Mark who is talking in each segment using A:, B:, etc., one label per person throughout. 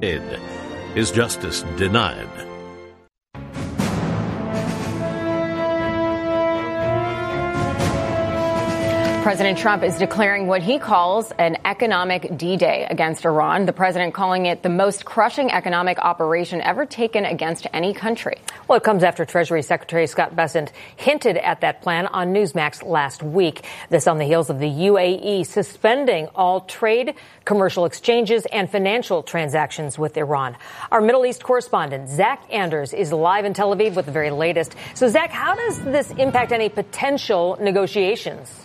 A: head. His justice denied.
B: President Trump is declaring what he calls an economic D-Day against Iran. The president calling it the most crushing economic operation ever taken against any country.
C: Well, it comes after Treasury Secretary Scott Bessent hinted at that plan on Newsmax last week. This on the heels of the UAE suspending all trade, commercial exchanges, and financial transactions with Iran. Our Middle East correspondent, Zach Anders, is live in Tel Aviv with the very latest. So, Zach, how does this impact any potential negotiations?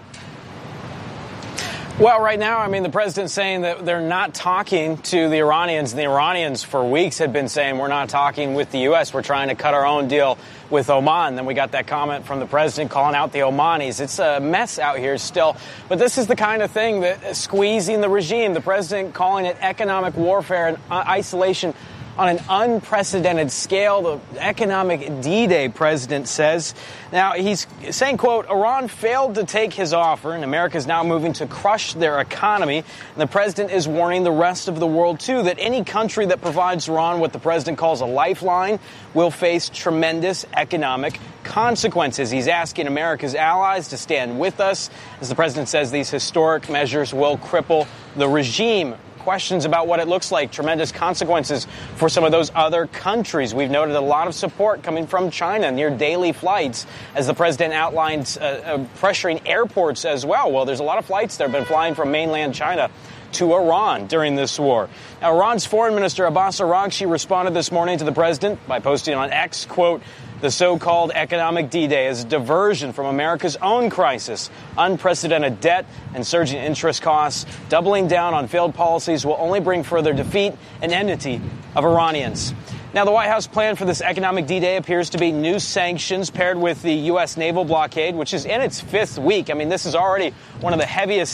D: Well, right now, the president's saying that they're not talking to the Iranians. And the Iranians for weeks had been saying we're not talking with the U.S. We're trying to cut our own deal with Oman. Then we got that comment from the president calling out the Omanis. It's a mess out here still. But this is the kind of thing that squeezing the regime, the president calling it economic warfare and isolation on an unprecedented scale, the economic D-Day, president says. Now, he's saying, quote, Iran failed to take his offer, and America is now moving to crush their economy. And the president is warning the rest of the world, too, that any country that provides Iran what the president calls a lifeline will face tremendous economic consequences. He's asking America's allies to stand with us. As the president says, these historic measures will cripple the regime. Questions about what it looks like, tremendous consequences for some of those other countries. We've noted a lot of support coming from China, near daily flights, as the president outlined pressuring airports as well. Well, there's a lot of flights that have been flying from mainland China to Iran during this war. Now, Iran's foreign minister Abbas Araghchi responded this morning to the president by posting on X, quote, the so-called economic D-Day is a diversion from America's own crisis. Unprecedented debt and surging interest costs. Doubling down on failed policies will only bring further defeat and enmity of Iranians. Now, the White House plan for this economic D-Day appears to be new sanctions paired with the U.S. naval blockade, which is in its fifth week. This is already one of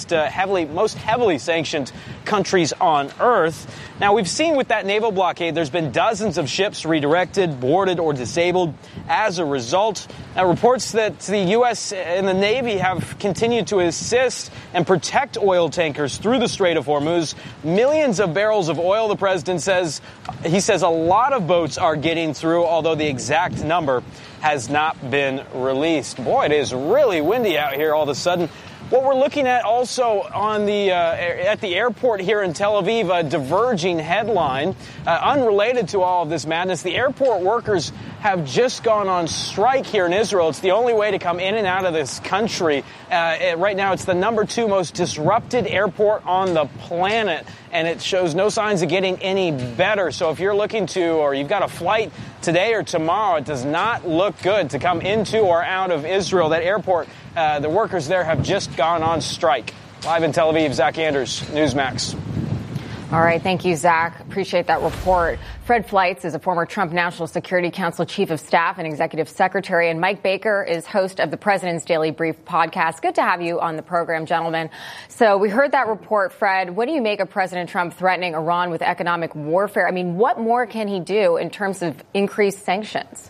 D: the most heavily sanctioned countries on Earth. Now, we've seen with that naval blockade, there's been dozens of ships redirected, boarded, or disabled as a result. Now, reports that the U.S. and the Navy have continued to assist and protect oil tankers through the Strait of Hormuz. Millions of barrels of oil, the president says. He says a lot of boats are getting through, although the exact number has not been released. Boy, it is really windy out here all of a sudden. What we're looking at also on at the airport here in Tel Aviv, a diverging headline, unrelated to all of this madness. The airport workers have just gone on strike here in Israel. It's the only way to come in and out of this country. Right now, it's the number 2 most disrupted airport on the planet, and it shows no signs of getting any better. So if you're looking to, or you've got a flight today or tomorrow, it does not look good to come into or out of Israel. That airport, the workers there have just gone on strike. Live in Tel Aviv, Zach Anders, Newsmax.
B: All right. Thank you, Zach. Appreciate that report. Fred Fleitz is a former Trump National Security Council Chief of Staff and Executive Secretary, and Mike Baker is host of the President's Daily Brief podcast. Good to have you on the program, gentlemen. So we heard that report, Fred. What do you make of President Trump threatening Iran with economic warfare? What more can he do in terms of increased sanctions?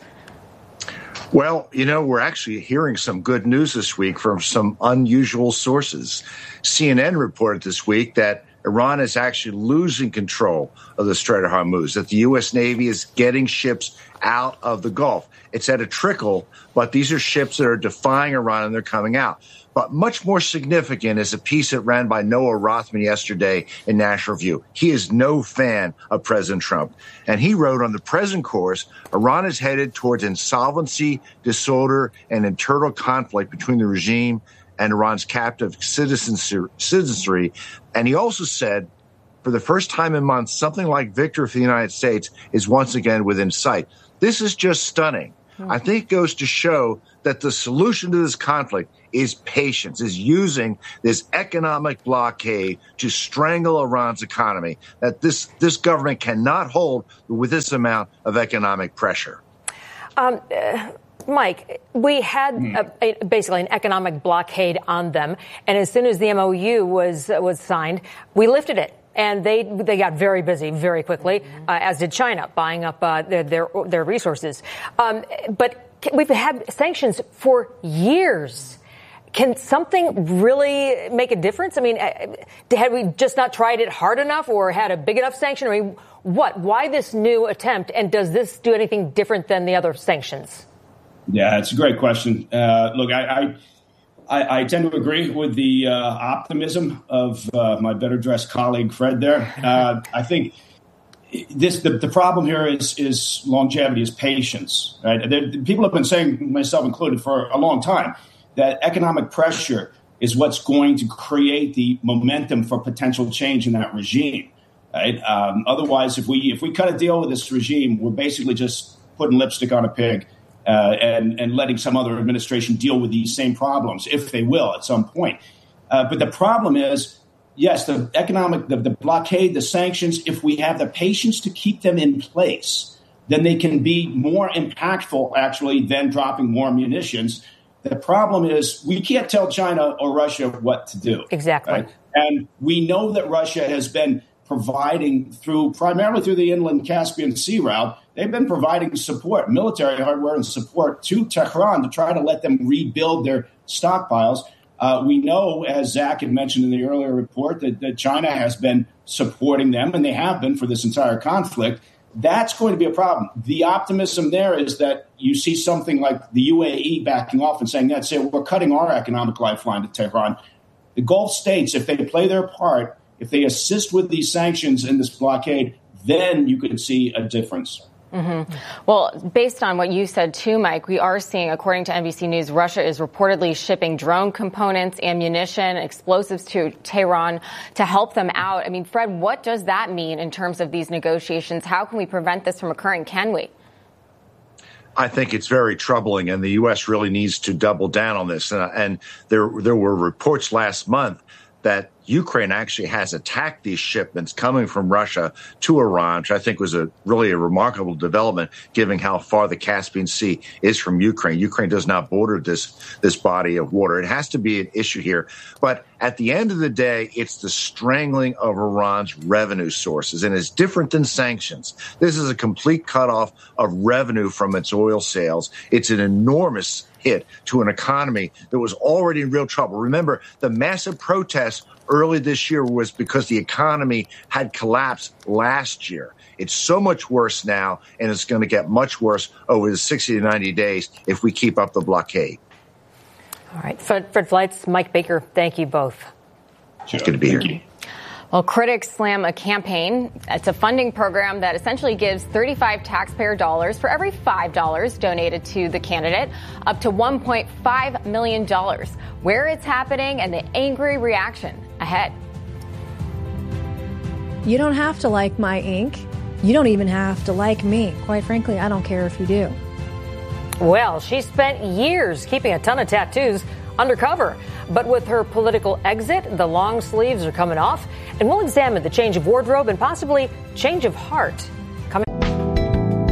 E: Well, we're actually hearing some good news this week from some unusual sources. CNN reported this week that Iran is actually losing control of the Strait of Hormuz, that the U.S. Navy is getting ships out of the Gulf. It's at a trickle, but these are ships that are defying Iran and they're coming out. But much more significant is a piece that ran by Noah Rothman yesterday in National Review. He is no fan of President Trump. And he wrote on the present course, Iran is headed towards insolvency, disorder, and internal conflict between the regime and Iran's captive citizenry. And he also said, for the first time in months, something like victory for the United States is once again within sight. This is just stunning. I think it goes to show that the solution to this conflict is patience, is using this economic blockade to strangle Iran's economy, that this government cannot hold with this amount of economic pressure.
C: Mike, we had basically an economic blockade on them, and as soon as the MOU was signed, we lifted it. And they got very busy very quickly, as did China, buying up their resources. But we've had sanctions for years. Can something really make a difference? I mean, had we just not tried it hard enough or had a big enough sanction? I mean, what? Why this new attempt? And does this do anything different than the other sanctions?
F: Yeah, it's a great question. Look, I tend to agree with the optimism of my better dressed colleague Fred there. I think the problem here is longevity, is patience. Right? People have been saying, myself included, for a long time, that economic pressure is what's going to create the momentum for potential change in that regime. Right? Otherwise, if we cut a deal with this regime, we're basically just putting lipstick on a pig and letting some other administration deal with these same problems, if they will, at some point. But the problem is, yes, the economic, the blockade, the sanctions, if we have the patience to keep them in place, then they can be more impactful, actually, than dropping more munitions. The problem is we can't tell China or Russia what to do.
C: Exactly.
F: Right? And we know that Russia has been providing primarily through the inland Caspian Sea route, they've been providing support, military hardware and support to Tehran to try to let them rebuild their stockpiles. We know, as Zach had mentioned in the earlier report, that China has been supporting them, and they have been for this entire conflict. That's going to be a problem. The optimism there is that you see something like the UAE backing off and saying, that's it, we're cutting our economic lifeline to Tehran. The Gulf states, if they play their part, if they assist with these sanctions and this blockade, then you could see a difference.
B: Mm-hmm. Well, based on what you said too, Mike, we are seeing, according to NBC News, Russia is reportedly shipping drone components, ammunition, explosives to Tehran to help them out. I mean, Fred, what does that mean in terms of these negotiations? How can we prevent this from occurring? Can we?
E: I think it's very troubling, and the U.S. really needs to double down on this. And there were reports last month that Ukraine actually has attacked these shipments coming from Russia to Iran, which I think was really a remarkable development, given how far the Caspian Sea is from Ukraine. Ukraine does not border this body of water. It has to be an issue here. But at the end of the day, it's the strangling of Iran's revenue sources, and it's different than sanctions. This is a complete cutoff of revenue from its oil sales. It's an enormous hit to an economy that was already in real trouble. Remember, the massive protests early this year was because the economy had collapsed last year. It's so much worse now, and it's going to get much worse over the 60 to 90 days if we keep up the blockade.
C: All right. Fred Fleitz, Mike Baker, thank you both.
E: Sure. It's good to be here.
B: Well, critics slam a campaign. It's a funding program that essentially gives 35 taxpayer dollars for every $5 donated to the candidate, up to $1.5 million. Where it's happening and the angry reaction ahead.
G: You don't have to like my ink. You don't even have to like me. Quite frankly, I don't care if you do.
C: Well, she spent years keeping a ton of tattoos undercover. But with her political exit, the long sleeves are coming off. And we'll examine the change of wardrobe and possibly change of heart